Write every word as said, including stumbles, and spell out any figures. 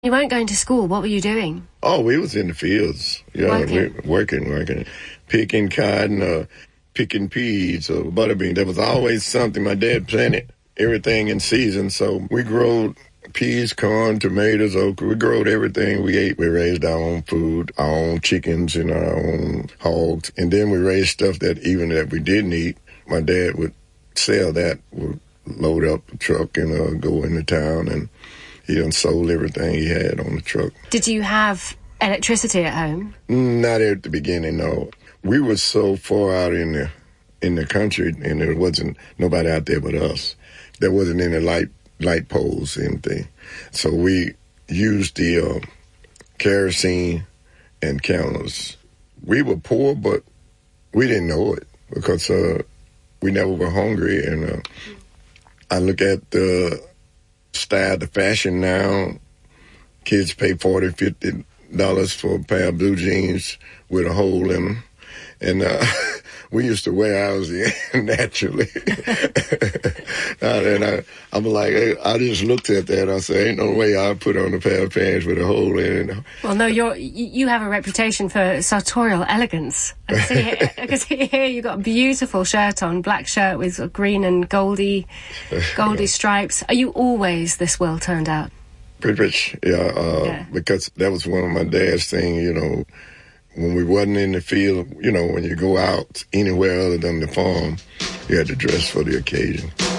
You weren't going to school. What were you doing? Oh, we was in the fields. Yeah, working, we, working, working, picking cotton, uh, picking peas or butterbeans. There was always something. My dad planted everything in season, so we grew peas, corn, tomatoes, okra. We growed everything we ate. We raised our own food, our own chickens and our own hogs. And then we raised stuff that even that we didn't eat, my dad would sell that, would load up a truck and uh, go into town, and he done sold everything he had on the truck. Did you have electricity at home? Not at the beginning, no. We were so far out in the in the country, and there wasn't nobody out there but us. There wasn't any light light poles or anything. So we used the uh, kerosene and candles. We were poor, but we didn't know it because uh, we never were hungry. And uh, I look at the style, the fashion now. Kids pay forty dollars, fifty dollars for a pair of blue jeans with a hole in them. And uh, we used to wear ours naturally. and I, I'm like, I just looked at that and I said, ain't no way I'll put on a pair of pants with a hole in it. Well, no, you're, you have a reputation for sartorial elegance. I can see here, I can see here you've got a beautiful shirt on, black shirt with green and goldy, goldy stripes. Are you always this well turned out? Pretty much, yeah, uh, yeah. Because that was one of my dad's things, you know. When we wasn't in the field, you know, when you go out anywhere other than the farm, you had to dress for the occasion.